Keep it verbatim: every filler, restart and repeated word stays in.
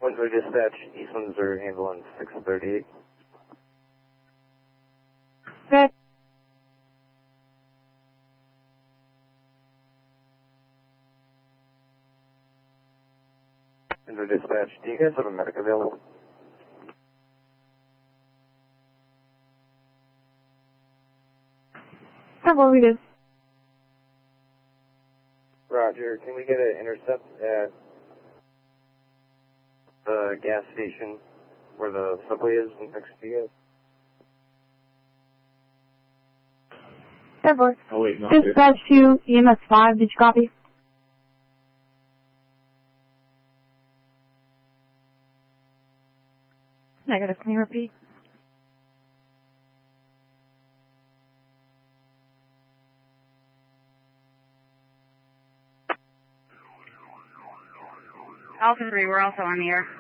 Windsor Dispatch, East Windsor, ambulance six thirty-eight. Good. Windsor Dispatch, do you guys have a medic available? Several we do. Roger, can we get an intercept at the gas station where the subway is next to you guys? Several. Oh, wait, no. Dispatch to E M S five, did you copy? Negative, can you repeat? Alpha three, we're also on the air.